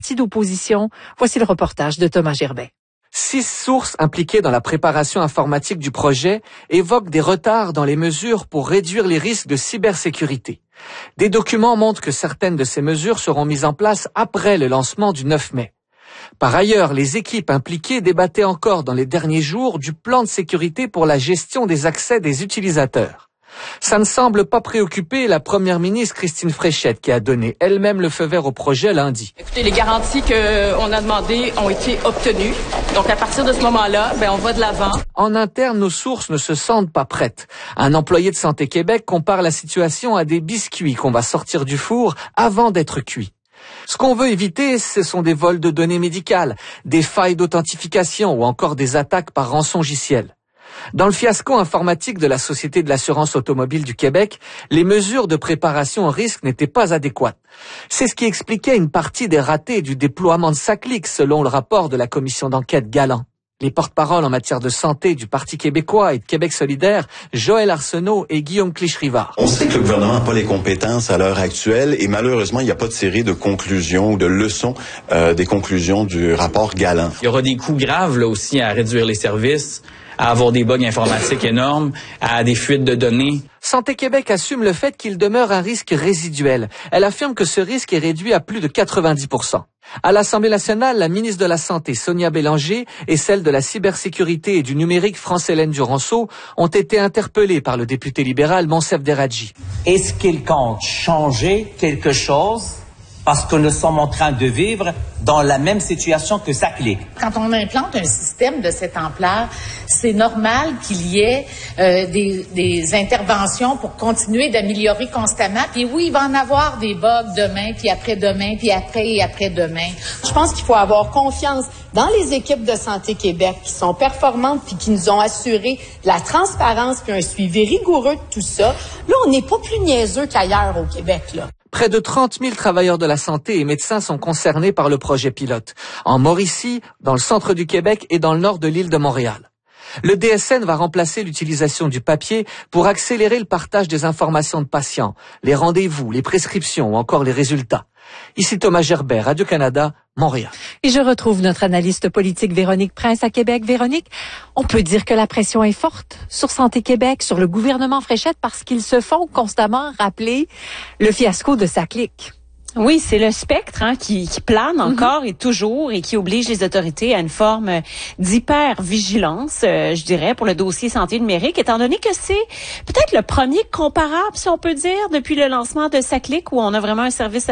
parti d'opposition. Voici le reportage de Thomas Gerbet. 6 sources impliquées dans la préparation informatique du projet évoquent des retards dans les mesures pour réduire les risques de cybersécurité. Des documents montrent que certaines de ces mesures seront mises en place après le lancement du 9 mai. Par ailleurs, les équipes impliquées débattaient encore dans les derniers jours du plan de sécurité pour la gestion des accès des utilisateurs. Ça ne semble pas préoccuper la première ministre Christine Fréchette qui a donné elle-même le feu vert au projet lundi. Écoutez, les garanties qu'on a demandées ont été obtenues. Donc à partir de ce moment-là, on va de l'avant. En interne, nos sources ne se sentent pas prêtes. Un employé de Santé Québec compare la situation à des biscuits qu'on va sortir du four avant d'être cuits. Ce qu'on veut éviter, ce sont des vols de données médicales, des failles d'authentification ou encore des attaques par rançongiciel. Dans le fiasco informatique de la Société de l'assurance automobile du Québec, les mesures de préparation au risque n'étaient pas adéquates. C'est ce qui expliquait une partie des ratés du déploiement de SACLIC, selon le rapport de la commission d'enquête Galland. Les porte-paroles en matière de santé du Parti québécois et de Québec solidaire, Joël Arsenault et Guillaume Clich-Rivard. On sait que le gouvernement n'a pas les compétences à l'heure actuelle et malheureusement, il n'y a pas de série de conclusions ou de leçons des conclusions du rapport Galland. Il y aura des coûts graves là aussi à réduire les services, à avoir des bugs informatiques énormes, à des fuites de données. Santé Québec assume le fait qu'il demeure un risque résiduel. Elle affirme que ce risque est réduit à plus de 90%. À l'Assemblée nationale, la ministre de la Santé, Sonia Bélanger, et celle de la cybersécurité et du numérique, France-Hélène Duranceau, ont été interpellées par le député libéral Monsef Deradji. Est-ce qu'il compte changer quelque chose parce que nous sommes en train de vivre dans la même situation que SACLIC? Quand on implante un système de cette ampleur, c'est normal qu'il y ait des interventions pour continuer d'améliorer constamment. Puis oui, il va en avoir des bugs demain, puis après-demain, puis après et après-demain. Je pense qu'il faut avoir confiance dans les équipes de Santé Québec qui sont performantes puis qui nous ont assuré de la transparence puis un suivi rigoureux de tout ça. Là, on n'est pas plus niaiseux qu'ailleurs au Québec, là. Près de 30 000 travailleurs de la santé et médecins sont concernés par le projet pilote, en Mauricie, dans le centre du Québec et dans le nord de l'île de Montréal. Le DSN va remplacer l'utilisation du papier pour accélérer le partage des informations de patients, les rendez-vous, les prescriptions ou encore les résultats. Ici Thomas Gerbet, Radio-Canada, Montréal. Et je retrouve notre analyste politique Véronique Prince à Québec. Véronique, on peut dire que la pression est forte sur Santé Québec, sur le gouvernement Fréchette, parce qu'ils se font constamment rappeler le fiasco de SACLIC. Oui, c'est le spectre qui plane encore et toujours et qui oblige les autorités à une forme d'hyper-vigilance, je dirais, pour le dossier santé numérique, étant donné que c'est peut-être le premier comparable, si on peut dire, depuis le lancement de SACLIC, où on a vraiment un service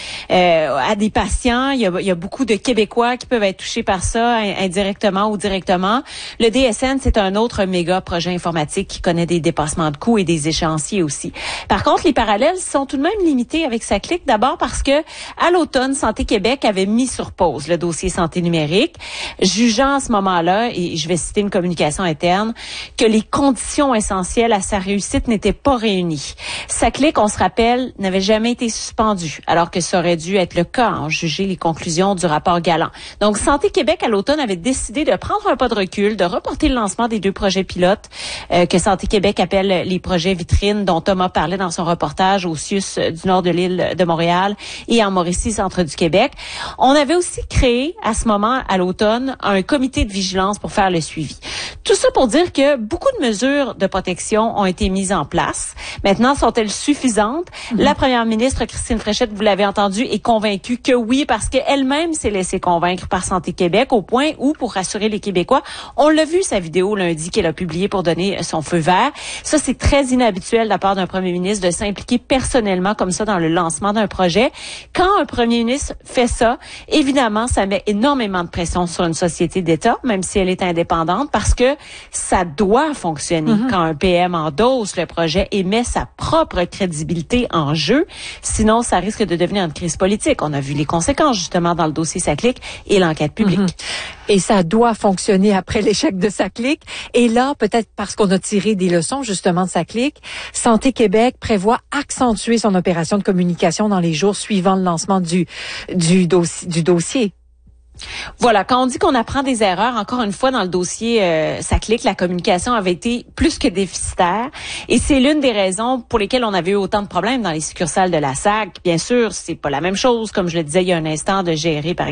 à des patients. Il y a beaucoup de Québécois qui peuvent être touchés par ça, indirectement ou directement. Le DSN, c'est un autre méga projet informatique qui connaît des dépassements de coûts et des échéanciers aussi. Par contre, les parallèles sont tout de même limités avec SACLIC, d'abord parce que à l'automne, Santé Québec avait mis sur pause le dossier santé numérique, jugeant à ce moment-là, et je vais citer une communication interne, que les conditions essentielles à sa réussite n'étaient pas réunies. SACLIC, on se rappelle, n'avait jamais été suspendu, alors que ça aurait dû être le cas en juger les conclusions du rapport Galland. Donc, Santé Québec, à l'automne, avait décidé de prendre un pas de recul, de reporter le lancement des 2 projets pilotes que Santé Québec appelle les projets vitrines, dont Thomas parlait dans son reportage au CIUS du nord de l'île de Montréal et en Mauricie, centre du Québec. On avait aussi créé, à ce moment, à l'automne, un comité de vigilance pour faire le suivi. Tout ça pour dire que beaucoup de mesures de protection ont été mises en place. Maintenant, sont-elles suffisantes? La première ministre, Christine Fréchette, vous l'avez entendu, est convaincue que oui, parce qu'elle-même s'est laissée convaincre par Santé Québec, au point où, pour rassurer les Québécois, on l'a vu, sa vidéo lundi qu'elle a publiée pour donner son feu vert. Ça, c'est très inhabituel de la part d'un premier ministre de s'impliquer personnellement comme ça dans le lancement d'un projet. Quand un premier ministre fait ça, évidemment, ça met énormément de pression sur une société d'État, même si elle est indépendante, parce que ça doit fonctionner quand un PM endosse le projet et met sa propre crédibilité en jeu. Sinon, ça risque de devenir une crise politique. On a vu les conséquences, justement, dans le dossier SACLIC et l'enquête publique. Et ça doit fonctionner après l'échec de SACLIC. Et là, peut-être parce qu'on a tiré des leçons, justement, de SACLIC, Santé Québec prévoit accentuer son opération de communication dans les jours suivant le lancement du dossier. Voilà, quand on dit qu'on apprend des erreurs, encore une fois, dans le dossier SACLIC, la communication avait été plus que déficitaire. Et c'est l'une des raisons pour lesquelles on avait eu autant de problèmes dans les succursales de la SAC. Bien sûr, c'est pas la même chose, comme je le disais il y a un instant, de gérer, par exemple,